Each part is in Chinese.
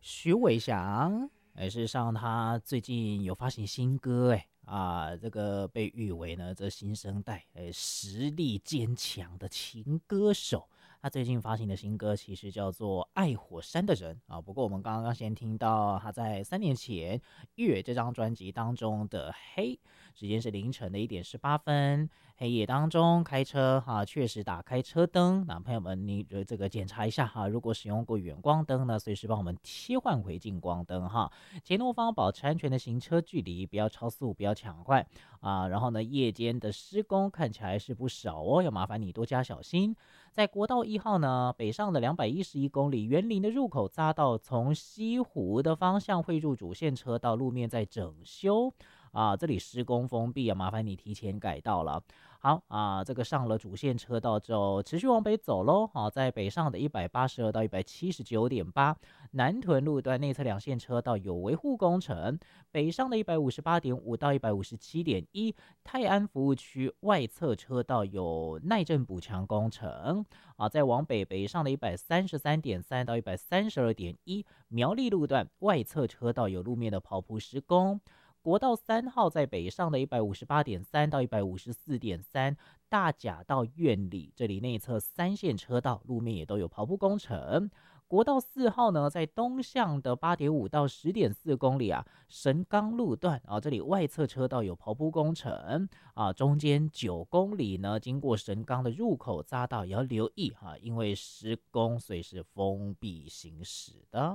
徐伟翔，事实上他最近有发行新歌，这个被誉为呢这新生代实力坚强的情歌手。他最近发行的新歌其实叫做《爱火山的人》啊，不过我们刚刚先听到他在3年前月这张专辑当中的黑，时间是凌晨的1点18分，黑夜当中开车确实打开车灯，那朋友们你这个检查一下如果使用过远光灯呢，随时帮我们切换回近光灯前后方保持安全的行车距离，不要超速，不要抢快然后呢，夜间的施工看起来是不少要麻烦你多加小心。在国道1号呢，北上的211公里，园林的入口匝道从西湖的方向汇入主线车道，路面在整修这里施工封闭麻烦你提前改道了。好这个上了主线车道之后，持续往北走咯在北上的182到179.8，南屯路段内侧2线车道有维护工程，北上的158.5到157.1，泰安服务区外侧车道有耐震补强工程在往北上的133.3到132.1，苗栗路段外侧车道有路面的刨铺施工。国道3号在北上的158.3到154.3，大甲到苑里这里内侧3线车道路面也都有刨铺工程。国道4号呢，在东向的8.5到10.4公里神冈路段这里外侧车道有刨铺工程中间9公里呢，经过神冈的入口匝道也要留意因为施工所以是封闭行驶的。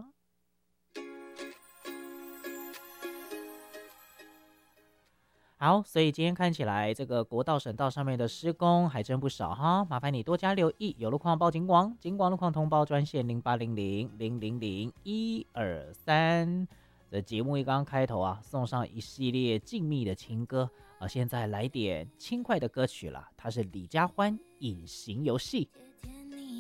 好，所以今天看起来这个国道省道上面的施工还真不少麻烦你多加留意，有路况报警广路况通报专线0800-000-123。这节目一刚开头送上一系列静谧的情歌现在来点轻快的歌曲了，它是李佳欢《隐形游戏》。